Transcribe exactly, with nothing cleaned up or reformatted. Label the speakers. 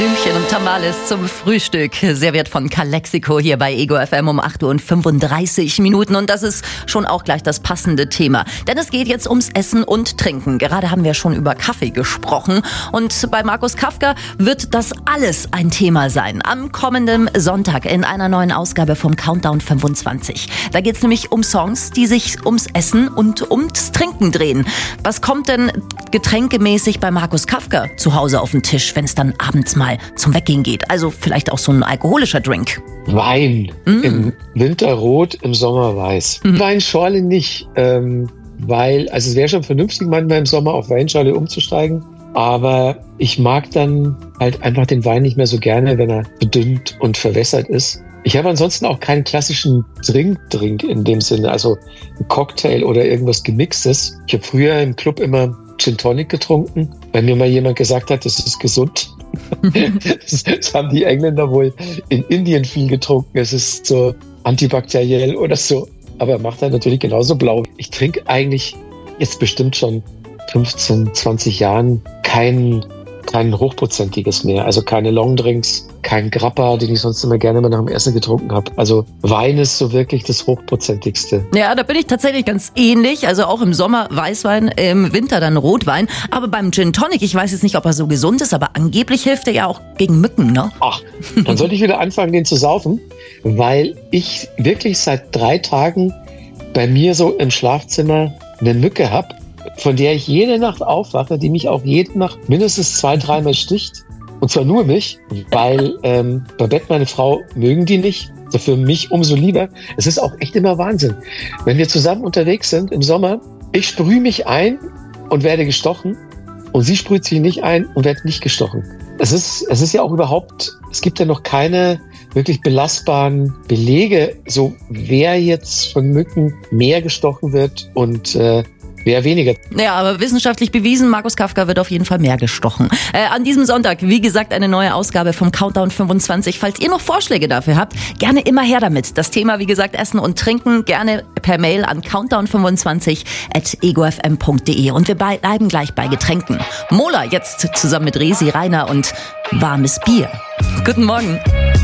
Speaker 1: Blümchen und Tamales zum Frühstück, serviert von Calexico hier bei Ego F M um acht Uhr und fünfunddreißig Minuten. Und das ist schon auch gleich das passende Thema. Denn es geht jetzt ums Essen und Trinken. Gerade haben wir schon über Kaffee gesprochen. Und bei Markus Kafka wird das alles ein Thema sein. Am kommenden Sonntag in einer neuen Ausgabe vom Countdown fünfundzwanzig. Da geht es nämlich um Songs, die sich ums Essen und ums Trinken drehen. Was kommt denn getränkemäßig bei Markus Kafka zu Hause auf den Tisch, wenn es dann abends mal zum Weggehen geht? Also vielleicht auch so ein alkoholischer Drink.
Speaker 2: Wein. Mm. Im Winter rot, im Sommer weiß. Mm. Weinschorle nicht, ähm, weil, also es wäre schon vernünftig, manchmal im Sommer auf Weinschorle umzusteigen. Aber ich mag dann halt einfach den Wein nicht mehr so gerne, wenn er bedünnt und verwässert ist. Ich habe ansonsten auch keinen klassischen Drink-Drink in dem Sinne, also ein Cocktail oder irgendwas Gemixtes. Ich habe früher im Club immer Gin Tonic getrunken, weil mir mal jemand gesagt hat, das ist gesund. das, das haben die Engländer wohl in Indien viel getrunken. Es ist so antibakteriell oder so, aber macht halt natürlich genauso blau. Ich trinke eigentlich jetzt bestimmt schon fünfzehn, zwanzig Jahren kein, kein hochprozentiges mehr. Also keine Longdrinks, kein Grappa, den ich sonst immer gerne mal nach dem Essen getrunken habe. Also Wein ist so wirklich das hochprozentigste.
Speaker 1: Ja, da bin ich tatsächlich ganz ähnlich. Also auch im Sommer Weißwein, im Winter dann Rotwein. Aber beim Gin Tonic, ich weiß jetzt nicht, ob er so gesund ist, aber angeblich hilft er ja auch gegen Mücken, ne?
Speaker 2: Ach, dann sollte ich wieder anfangen, den zu saufen, weil ich wirklich seit drei Tagen bei mir so im Schlafzimmer eine Mücke habe, von der ich jede Nacht aufwache, die mich auch jede Nacht mindestens zwei, dreimal sticht. Und zwar nur mich, weil ähm, bei Bett meine Frau mögen die nicht. Also für mich umso lieber. Es ist auch echt immer Wahnsinn. Wenn wir zusammen unterwegs sind im Sommer, ich sprühe mich ein und werde gestochen und sie sprüht sich nicht ein und wird nicht gestochen. Es ist, es ist ja auch überhaupt, es gibt ja noch keine wirklich belastbaren Belege, so wer jetzt von Mücken mehr gestochen wird und äh, wer weniger.
Speaker 1: Ja, aber wissenschaftlich bewiesen, Markus Kafka wird auf jeden Fall mehr gestochen. Äh, an diesem Sonntag, wie gesagt, eine neue Ausgabe vom Countdown fünfundzwanzig. Falls ihr noch Vorschläge dafür habt, gerne immer her damit. Das Thema, wie gesagt, Essen und Trinken, gerne per Mail an countdown fünfundzwanzig at ego f m punkt d e. Und wir bleiben gleich bei Getränken. Mola jetzt zusammen mit Resi, Rainer und warmes Bier. Guten Morgen.